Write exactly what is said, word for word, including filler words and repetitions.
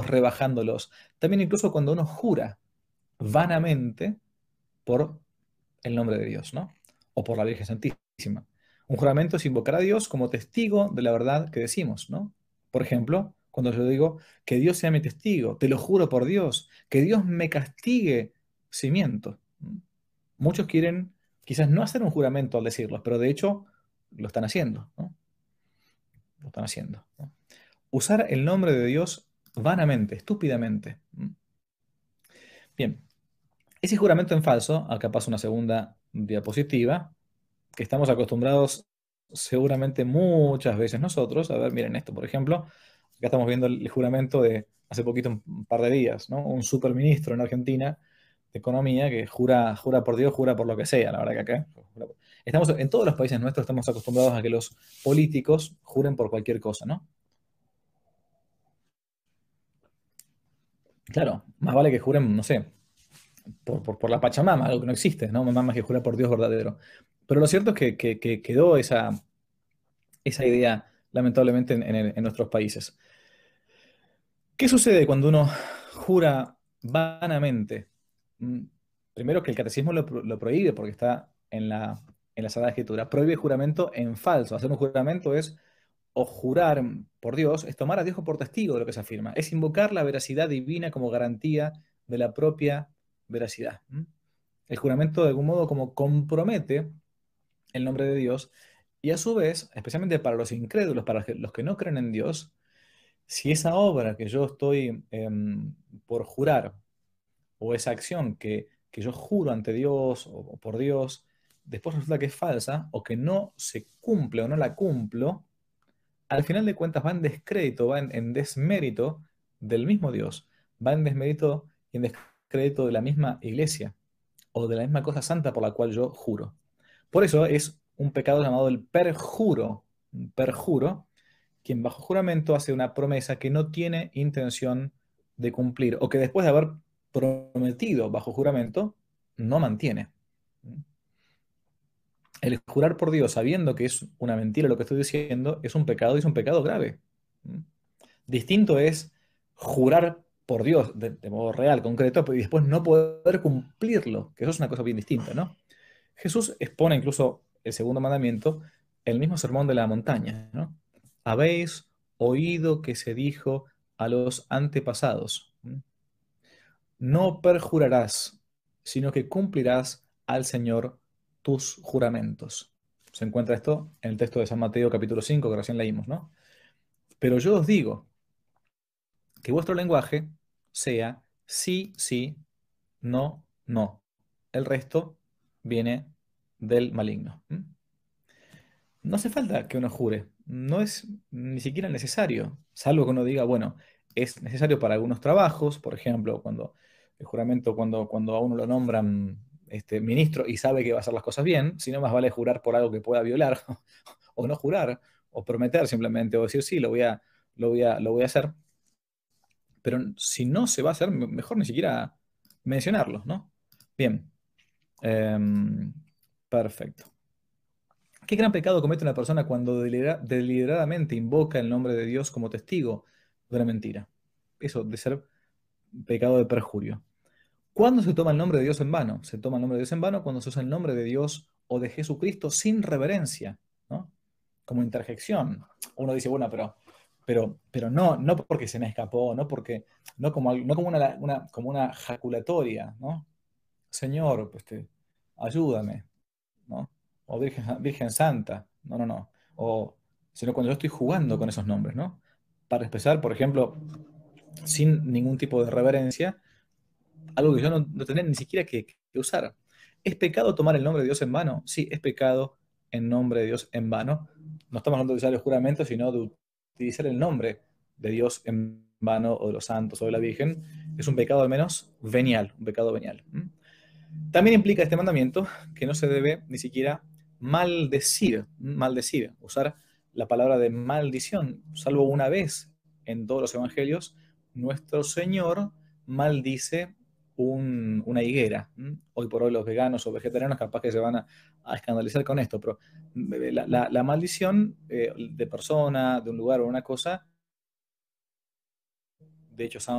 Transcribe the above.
rebajándolos. También incluso cuando uno jura vanamente por el nombre de Dios, ¿no? O por la Virgen Santísima. Un juramento es invocar a Dios como testigo de la verdad que decimos, ¿no? Por ejemplo, cuando yo digo que Dios sea mi testigo, te lo juro por Dios, que Dios me castigue si miento. Muchos quieren quizás no hacer un juramento al decirlo, pero de hecho lo están haciendo, ¿no? Lo están haciendo, ¿no? Usar el nombre de Dios vanamente, estúpidamente. Bien, ese juramento en falso, acá pasa una segunda diapositiva, que estamos acostumbrados seguramente muchas veces nosotros. A ver, miren esto, por ejemplo, acá estamos viendo el juramento de hace poquito, un par de días, ¿no? Un superministro en Argentina de Economía que jura, jura por Dios, jura por lo que sea, la verdad que acá. Estamos, en todos los países nuestros estamos acostumbrados a que los políticos juren por cualquier cosa, ¿no? Claro, más vale que juren, no sé, por, por, por la Pachamama, algo que no existe, ¿no? Más que jurar por Dios verdadero. Pero lo cierto es que, que- que quedó esa, esa idea, lamentablemente, en, en- en nuestros países. ¿Qué sucede cuando uno jura vanamente? Mm, Primero que el catecismo lo, pro- lo prohíbe porque está en la, en la Sagrada Escritura. Prohíbe juramento en falso. Hacer un juramento es, o jurar por Dios, es tomar a Dios por testigo de lo que se afirma. Es invocar la veracidad divina como garantía de la propia veracidad. ¿Mm? El juramento de algún modo como compromete el nombre de Dios y a su vez, especialmente para los incrédulos, para los que no creen en Dios, si esa obra que yo estoy em, por jurar o esa acción que, que yo juro ante Dios o, o por Dios, después resulta que es falsa o que no se cumple o no la cumplo, al final de cuentas va en descrédito, va en, en desmérito del mismo Dios, va en desmérito y en descrédito de la misma iglesia o de la misma cosa santa por la cual yo juro. Por eso es un pecado llamado el perjuro. Un perjuro, quien bajo juramento hace una promesa que no tiene intención de cumplir o que después de haber prometido bajo juramento, no mantiene. El jurar por Dios sabiendo que es una mentira lo que estoy diciendo es un pecado y es un pecado grave. Distinto es jurar por Dios de, de modo real, concreto, y después no poder cumplirlo, que eso es una cosa bien distinta, ¿no? Jesús expone incluso el segundo mandamiento, el mismo sermón de la montaña, ¿no? Habéis oído que se dijo a los antepasados, ¿m? No perjurarás, sino que cumplirás al Señor tus juramentos. Se encuentra esto en el texto de San Mateo capítulo cinco que recién leímos, ¿no? Pero yo os digo que vuestro lenguaje sea sí, sí, no, no. El resto viene del maligno. ¿M? No hace falta que uno jure, no es ni siquiera necesario, salvo que uno diga, bueno, es necesario para algunos trabajos, por ejemplo, cuando el juramento, cuando, cuando a uno lo nombran este, ministro y sabe que va a hacer las cosas bien, si no más vale jurar por algo que pueda violar, o no jurar, o prometer simplemente, o decir, sí, lo voy a, lo voy a, lo voy a hacer, pero si no se va a hacer, me- mejor ni siquiera mencionarlo, ¿no? Bien, em, perfecto. ¿Qué gran pecado comete una persona cuando delibera- deliberadamente invoca el nombre de Dios como testigo de una mentira? Eso de ser pecado de perjurio. ¿Cuándo se toma el nombre de Dios en vano? Se toma el nombre de Dios en vano cuando se usa el nombre de Dios o de Jesucristo sin reverencia, ¿no? Como interjección. Uno dice, bueno, pero, pero, pero no, no porque se me escapó, no porque, no como, al- no como una, una- como una jaculatoria, ¿no? Señor, pues, te- ayúdame, ¿no? O Virgen, Virgen Santa, no, no, no. O, sino cuando yo estoy jugando con esos nombres, ¿no? Para expresar, por ejemplo, sin ningún tipo de reverencia, algo que yo no, no tendría ni siquiera que, que usar. ¿Es pecado tomar el nombre de Dios en vano? Sí, es pecado en nombre de Dios en vano. No estamos hablando de usar el juramento, sino de utilizar el nombre de Dios en vano, o de los santos, o de la Virgen. Es un pecado al menos venial, un pecado venial. ¿Mm? También implica este mandamiento que no se debe ni siquiera maldecir, maldecir, usar la palabra de maldición, salvo una vez en todos los evangelios, nuestro Señor maldice un- una higuera. ¿Mm? Hoy por hoy los veganos o vegetarianos capaz que se van a, a escandalizar con esto, pero eh, la, la- la maldición eh, de persona, de un lugar o una cosa, de hecho,